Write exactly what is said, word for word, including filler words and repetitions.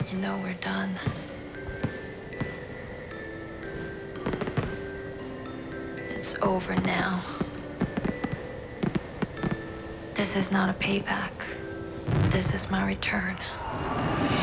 You know we're done. It's over now. This is not a payback. This is my return.